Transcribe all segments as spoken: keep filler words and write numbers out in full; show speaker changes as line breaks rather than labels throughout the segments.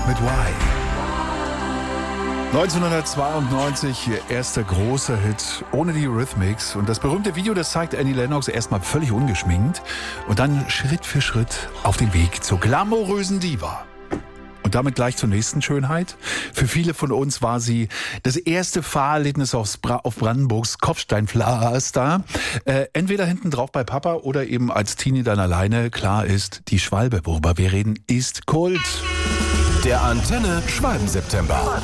mit Why. neunzehnhundertzweiundneunzig, ihr erster großer Hit ohne die Eurythmics. Und das berühmte Video, das zeigt Annie Lennox erstmal völlig ungeschminkt und dann Schritt für Schritt auf den Weg zur glamourösen Diva. Und damit gleich zur nächsten Schönheit. Für viele von uns war sie das erste Fahrerlebnis aufs Bra- auf Brandenburgs Kopfsteinpflaster. Äh, entweder hinten drauf bei Papa oder eben als Teenie dann alleine. Klar ist, die Schwalbe, worüber wir reden, ist Kult.
Der Antenne Schwalben-September.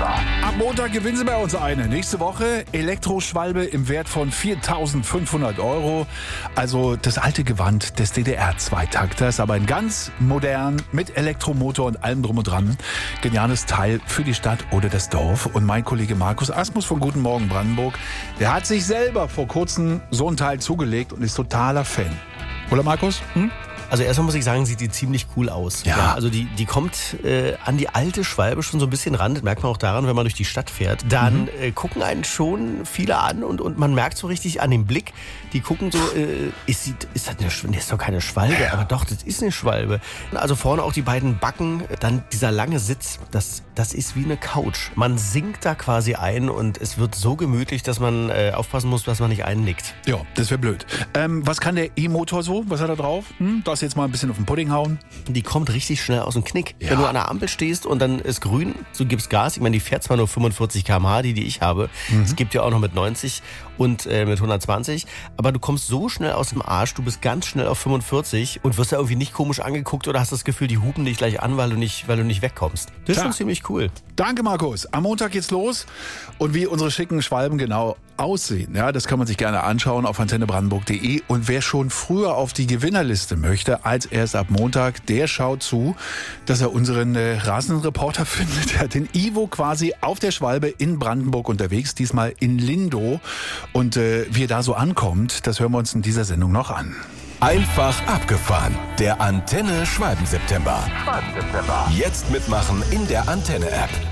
Am Montag gewinnen Sie bei uns eine. Nächste Woche Elektroschwalbe im Wert von viertausendfünfhundert Euro. Also das alte Gewand des D D R-Zweitakters, aber in ganz modern mit Elektromotor und allem drum und dran. Geniales Teil für die Stadt oder das Dorf. Und mein Kollege Markus Asmus von Guten Morgen Brandenburg, der hat sich selber vor kurzem so ein Teil zugelegt und ist totaler Fan. Oder Markus? Hm?
Also erstmal muss ich sagen, sieht die ziemlich cool aus.
Ja.
Ja, also die, die kommt äh, an die alte Schwalbe schon so ein bisschen ran. Das merkt man auch daran, wenn man durch die Stadt fährt. Dann mhm. äh, gucken einen schon viele an und, und man merkt so richtig an dem Blick, die gucken so, äh, ist, sie, ist das eine Schwalbe? Das ist doch keine Schwalbe, ja. Aber doch, das ist eine Schwalbe. Also vorne auch die beiden Backen, dann dieser lange Sitz, das, das ist wie eine Couch. Man sinkt da quasi ein und es wird so gemütlich, dass man äh, aufpassen muss, dass man nicht einnickt.
Ja, das wäre blöd. Ähm, was kann der E-Motor so? Was hat er drauf? Hm? Das jetzt mal ein bisschen auf den Pudding hauen.
Die kommt richtig schnell aus dem Knick.
Ja.
Wenn du an der Ampel stehst und dann ist grün, du gibst Gas. Ich meine, die fährt zwar nur fünfundvierzig Kilometer pro Stunde, die, die ich habe. Mhm. Es gibt ja auch noch mit neunzig und äh, mit hundertzwanzig. Aber du kommst so schnell aus dem Arsch, du bist ganz schnell auf fünfundvierzig und wirst da irgendwie nicht komisch angeguckt oder hast das Gefühl, die hupen dich gleich an, weil du nicht, weil du nicht wegkommst. Das ist
Klar.
schon ziemlich cool.
Danke, Markus. Am Montag geht's los. Und wie unsere schicken Schwalben genau aussehen, ja, das kann man sich gerne anschauen auf antenne brandenburg punkt de. Und wer schon früher auf die Gewinnerliste möchte, als erst ab Montag, der schaut zu, dass er unseren äh, rasenden Reporter findet. Er hat den Ivo quasi auf der Schwalbe in Brandenburg unterwegs, diesmal in Lindow. Und äh, wie er da so ankommt, das hören wir uns in dieser Sendung noch an.
Einfach abgefahren. Der Antenne Schwalben-September. Jetzt mitmachen in der Antenne-App.